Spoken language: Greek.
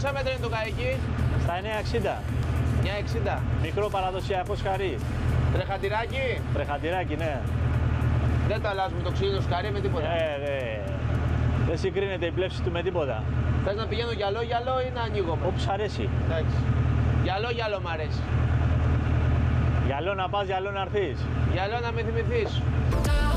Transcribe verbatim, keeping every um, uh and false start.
Πόσα μέτρα είναι το καϊκί? Στα εννιά εξήντα. εννιά εξήντα. Μικρό παραδοσιακό σκαρί. Τρεχατηράκι. Τρεχατηράκι, ναι. Δεν το αλλάζουμε το ξύλινο σκαρί με τίποτα. Ε, δε. Δεν συγκρίνεται η πλεύση του με τίποτα. Θες να πηγαίνω γυαλό γυαλό ή να ανοίγω? Όπως αρέσει. Εντάξει. Γυαλό γυαλό μ' αρέσει. Γυαλό να πας, γυαλό να έρθεις. Γυαλό να με θυμηθείς.